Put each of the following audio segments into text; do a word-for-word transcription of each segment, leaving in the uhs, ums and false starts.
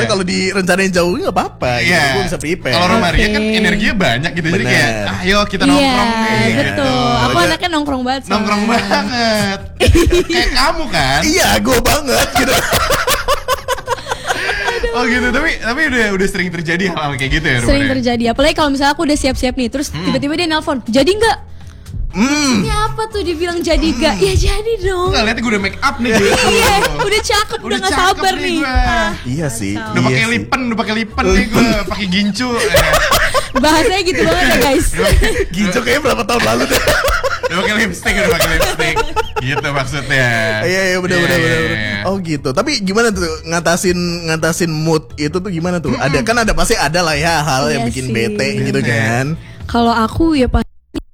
kalau direncanain jauh nggak apa-apa. Iya. Gitu. Gue bisa prepare. Kalau Romaria okay. kan energinya banyak gitu. Bener. Jadi kayak, ayo kita nongkrong yeah, nih. Betul. Gitu. Aku anaknya nongkrong banget. Soalnya. Nongkrong banget. Kayak kamu kan? Iya, gue banget gitu. Oh gitu, tapi tapi udah udah sering terjadi hal-hal kayak gitu ya? Sering Romaria? terjadi. Apalagi kalau misalnya aku udah siap-siap nih, terus hmm. tiba-tiba dia nelpon, jadi nggak? Hmm. Ini apa tuh dibilang jadi hmm. gak? Ya jadi dong. Nggak, lihat gue udah make up nih gitu. Iya, udah cakep, udah, udah gak sabar nih. Ah, iya sih. Udah iya pakai lipen, udah pakai lipen nih gue, pakai gincu. Bahasanya gitu banget ya guys. Gincu kayaknya berapa tahun lalu deh. Udah pakai lipstick, udah pakai lipstick. Gitu maksudnya. Iya iya benar benar benar. Oh gitu. Tapi gimana tuh ngatasin ngatasin mood itu tuh gimana tuh? Ada kan ada pasti ada lah ya hal yang bikin bete gitu kan. Kalau aku ya pasti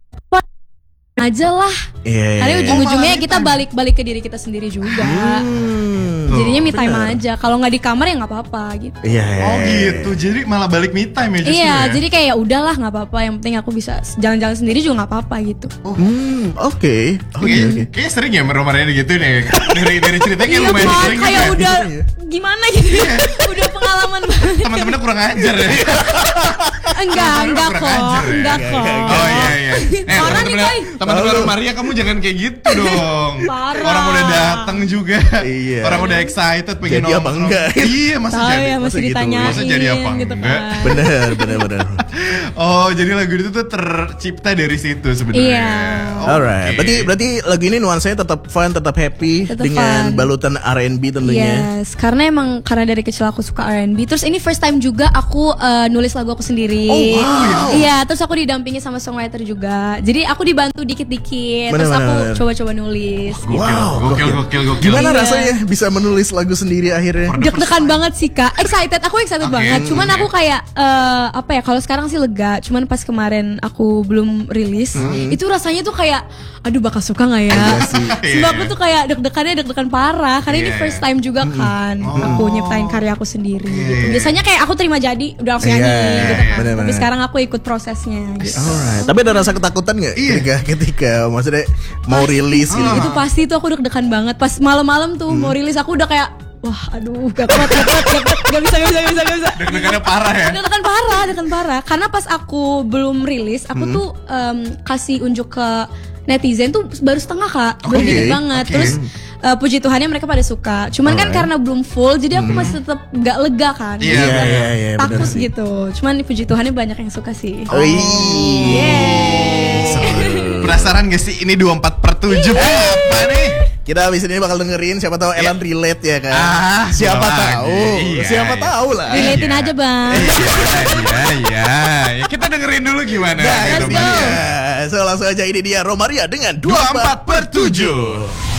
aja lah. Yeah. Karena ujung-ujungnya kita balik-balik ke diri kita sendiri juga. Hmm. Jadinya me time bener. aja. Kalau nggak di kamar ya nggak apa-apa gitu. Iya. Yeah. Oh gitu. Jadi malah balik me time ya justru. Iya. Ya? Jadi kayak ya udahlah nggak apa-apa. Yang penting aku bisa jalan-jalan sendiri juga nggak apa-apa gitu. Oh. Hmm. Oke. Oke. Kayaknya sering ya Romaria gitu nih. Dari dari ceritanya kayak lumayan iya, sering. Kayak kan? Udah gimana gitu. Udah pengalaman banget. Teman-temannya kurang ajar ya. Enggak, enggak kok. Enggak kok. Oh iya iya. Eh, orang nih boy. Teman-teman Romaria kamu jangan kayak gitu dong. Parah. Orang udah datang juga. Iya. Orang udah excited pengen jadi apa enggak? Iya, masa Tau jadi? Ya, masih masa ditanyain. Masa jadi apa gitu enggak? Kan. Bener, bener, bener. Oh, jadi lagu itu tuh tercipta dari situ sebenarnya. Iya. Oh, alright. okay. Berarti berarti lagu ini nuansanya tetap fun, tetap happy tetap dengan fun. Balutan R and B tentunya. Yes, karena emang karena dari kecil aku suka R and B. Terus ini first time juga aku uh, nulis lagu aku sendiri. Oh, wow. Iya, terus aku didampingi sama songwriter juga. Jadi aku dibantu dikit-dikit. Bener, terus bener, aku bener. coba-coba nulis. Gokil, Wow, gokil, gokil, gokil. Gimana iya. rasanya bisa menulis lagu sendiri akhirnya? Deg-degan banget sih kak, excited, aku excited okay. banget. Cuman aku kayak uh, apa ya? Kalau sekarang sih lega. Cuman pas kemarin aku belum rilis, hmm. itu rasanya tuh kayak, aduh bakal suka nggak ya? Sebab aku tuh kayak deg-degannya deg-degan parah. Karena yeah. ini first time juga kan, oh. aku nyiptain karya aku sendiri. Yeah. Gitu. Biasanya kayak aku terima jadi udah langsung nyanyi yeah. gitu kan. Bener, Tapi bener. sekarang aku ikut prosesnya. Gitu. Alright. Tapi ada rasa ketakutan nggak yeah. ketika ketika maksudnya mau rilis gitu? Itu pasti tuh aku deg-degan banget. Pas malam-malam tuh hmm. mau rilis aku udah kayak wah, aduh, gak kuat, gak kuat, gak kuat, gak bisa, gak bisa, gak bisa, gak bisa. Deg-degannya parah ya? Deg-degan parah, deg-degan parah. Karena pas aku belum rilis, aku hmm. tuh um, kasih unjuk ke netizen tuh baru setengah kak, okay. baru dikit banget. Okay. Terus uh, puji Tuhannya mereka pada suka. Cuman Alright. kan karena belum full, jadi aku hmm. masih tetap gak lega kan. Iya, yeah, iya, yeah, yeah, takut gitu. Cuman puji Tuhannya banyak yang suka sih. Oh, yeah. Penasaran gak sih ini dua puluh empat per tujuh apa nih? Kita abis ini bakal dengerin, siapa tahu Elan yeah. relate ya kan. Ah, siapa tahu, iya, siapa iya. tahu lah. Relatein iya. aja bang. Iya, iya, iya. Kita dengerin dulu gimana. Nah, itu dia. So langsung aja ini dia Romaria dengan dua puluh empat per tujuh.